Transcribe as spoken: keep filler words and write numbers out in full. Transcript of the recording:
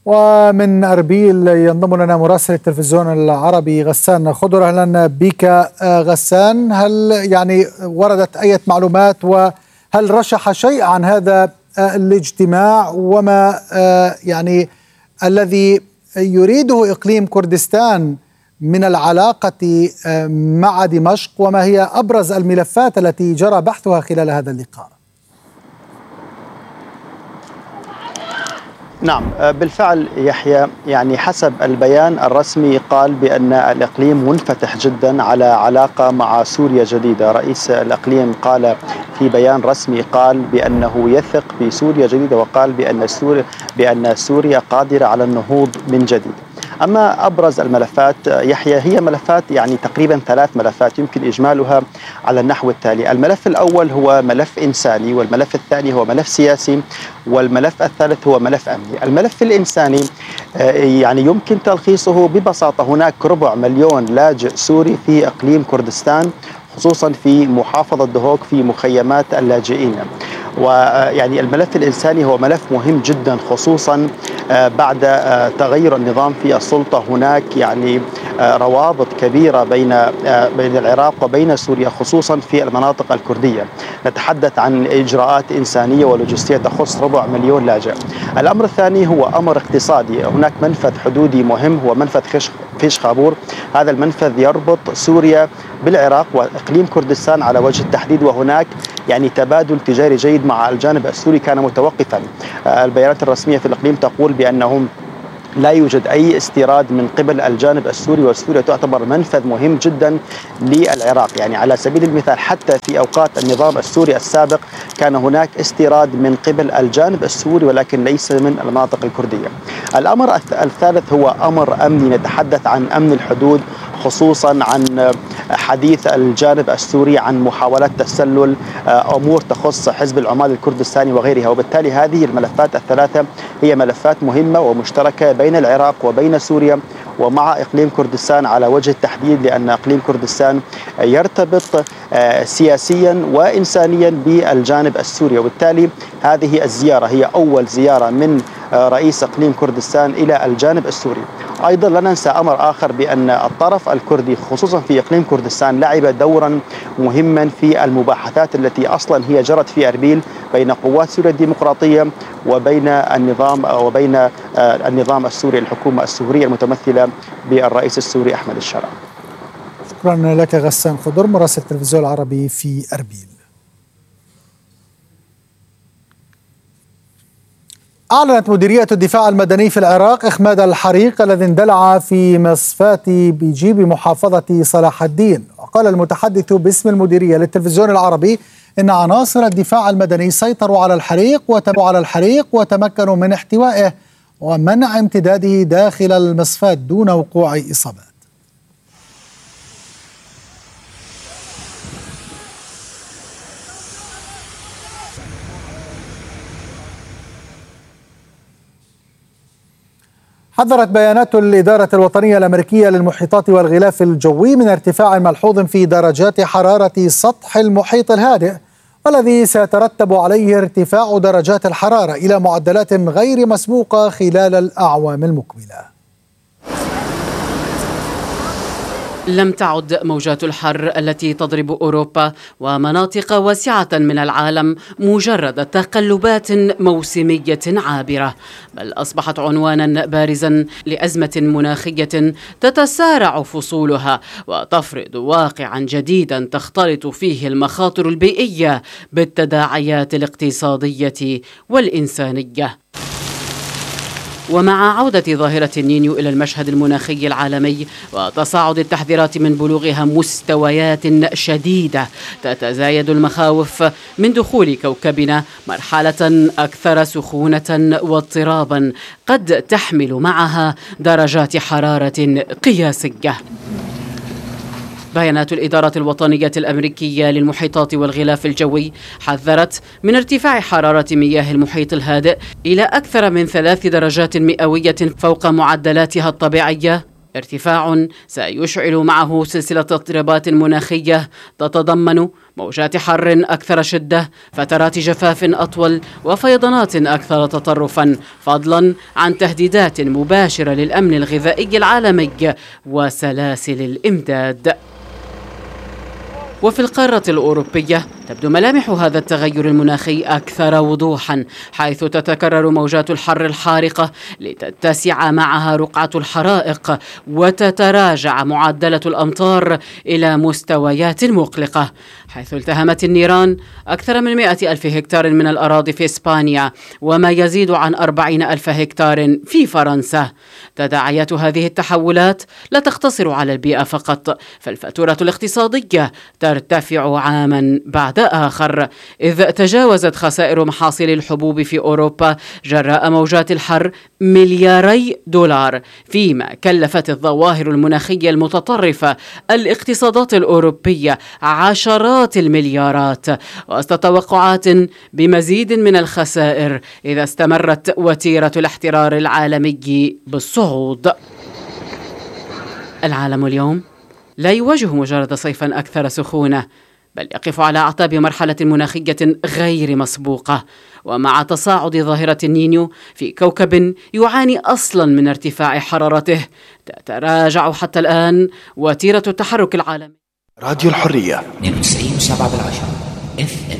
ومن أربيل ينضم لنا مراسل التلفزيون العربي غسان خضر. أهلا بك غسان. هل يعني وردت أي معلومات وهل رشح شيء عن هذا الاجتماع وما يعني الذي يريده إقليم كردستان من العلاقة مع دمشق، وما هي أبرز الملفات التي جرى بحثها خلال هذا اللقاء؟ نعم بالفعل يحيى، يعني حسب البيان الرسمي قال بأن الإقليم منفتح جدا على علاقة مع سوريا جديدة. رئيس الإقليم قال في بيان رسمي قال بأنه يثق بسوريا جديدة، وقال بأن سوريا بأن سوريا قادرة على النهوض من جديد. أما أبرز الملفات يحيى هي ملفات يعني تقريبا ثلاث ملفات يمكن إجمالها على النحو التالي: الملف الأول هو ملف إنساني، والملف الثاني هو ملف سياسي، والملف الثالث هو ملف أمني. الملف الإنساني يعني يمكن تلخيصه ببساطة: هناك ربع مليون لاجئ سوري في إقليم كردستان، خصوصا في محافظة دهوك في مخيمات اللاجئين. ويعني الملف الإنساني هو ملف مهم جدا، خصوصا بعد تغير النظام في السلطة. هناك يعني روابط كبيرة بين بين العراق وبين سوريا، خصوصا في المناطق الكردية. نتحدث عن إجراءات إنسانية ولوجستية تخص ربع مليون لاجئ. الأمر الثاني هو أمر اقتصادي. هناك منفذ حدودي مهم هو منفذ فيش خابور. هذا المنفذ يربط سوريا بالعراق وإقليم كردستان على وجه التحديد، وهناك يعني تبادل تجاري جيد مع الجانب السوري كان متوقفا. البيانات الرسمية في الإقليم تقول بأنهم لا يوجد أي استيراد من قبل الجانب السوري، وسوريا تعتبر منفذ مهم جدا للعراق. يعني على سبيل المثال حتى في أوقات النظام السوري السابق كان هناك استيراد من قبل الجانب السوري ولكن ليس من المناطق الكردية. الأمر الثالث هو أمر أمني، نتحدث عن أمن الحدود، خصوصا عن حديث الجانب السوري عن محاولات تسلل أمور تخص حزب العمال الكردستاني وغيرها. وبالتالي هذه الملفات الثلاثة هي ملفات مهمة ومشتركة بين العراق وبين سوريا ومع إقليم كردستان على وجه التحديد، لأن إقليم كردستان يرتبط سياسيا وإنسانيا بالجانب السوري. وبالتالي هذه الزيارة هي أول زيارة من رئيس إقليم كردستان إلى الجانب السوري. أيضا لا ننسى أمر آخر، بأن الطرف الكردي خصوصا في إقليم كردستان لعب دورا مهما في المباحثات التي أصلا هي جرت في أربيل بين قوات سوريا الديمقراطية وبين النظام وبين النظام السوري، الحكومة السورية المتمثلة بالرئيس السوري أحمد الشرع. شكرا لك غسان خضر مراسل التلفزيون العربي في أربيل. أعلنت مديرية الدفاع المدني في العراق إخماد الحريق الذي اندلع في مصفاة بيجي بمحافظة صلاح الدين. وقال المتحدث باسم المديرية للتلفزيون العربي إن عناصر الدفاع المدني سيطروا على الحريق وتبعوا على الحريق وتمكنوا من احتوائه ومنع امتداده داخل المصفاة دون وقوع إصابات. حذرت بيانات الإدارة الوطنية الأمريكية للمحيطات والغلاف الجوي من ارتفاع ملحوظ في درجات حرارة سطح المحيط الهادئ، والذي سيترتب عليه ارتفاع درجات الحرارة إلى معدلات غير مسبوقة خلال الأعوام المقبلة. لم تعد موجات الحر التي تضرب أوروبا ومناطق واسعة من العالم مجرد تقلبات موسمية عابرة، بل أصبحت عنوانا بارزا لأزمة مناخية تتسارع فصولها وتفرض واقعا جديدا تختلط فيه المخاطر البيئية بالتداعيات الاقتصادية والإنسانية. ومع عودة ظاهرة النينيو إلى المشهد المناخي العالمي وتصاعد التحذيرات من بلوغها مستويات شديدة، تتزايد المخاوف من دخول كوكبنا مرحلة أكثر سخونة واضطرابا قد تحمل معها درجات حرارة قياسية. بيانات الإدارة الوطنية الأمريكية للمحيطات والغلاف الجوي حذرت من ارتفاع حرارة مياه المحيط الهادئ إلى أكثر من ثلاث درجات مئوية فوق معدلاتها الطبيعية، ارتفاع سيشعل معه سلسلة اضطرابات مناخية تتضمن موجات حر أكثر شدة، فترات جفاف أطول، وفيضانات أكثر تطرفا، فضلا عن تهديدات مباشرة للأمن الغذائي العالمي وسلاسل الإمداد. وفي القارة الأوروبية تبدو ملامح هذا التغير المناخي أكثر وضوحا، حيث تتكرر موجات الحر الحارقة لتتسع معها رقعة الحرائق، وتتراجع معدلة الأمطار إلى مستويات مقلقة، حيث التهمت النيران أكثر من مئة ألف هكتار من الأراضي في إسبانيا، وما يزيد عن أربعين ألف هكتار في فرنسا. تداعيات هذه التحولات لا تقتصر على البيئة فقط، فالفاتورة الاقتصادية ترتفع عاما بعد آخر، إذ تجاوزت خسائر محاصيل الحبوب في أوروبا جراء موجات الحر ملياري دولار، فيما كلفت الظواهر المناخية المتطرفة الاقتصادات الأوروبية عشرات المليارات، وسط توقعات بمزيد من الخسائر إذا استمرت وتيرة الاحترار العالمي بالصعود. العالم اليوم لا يواجه مجرد صيفا أكثر سخونة، بل يقف على أعتاب مرحلة مناخية غير مسبوقة، ومع تصاعد ظاهرة النينيو في كوكب يعاني أصلا من ارتفاع حرارته، تتراجع حتى الآن وتيرة التحرك العالمي. راديو الحرية اثنين وتسعين وسبعة بالعشرة اف ام.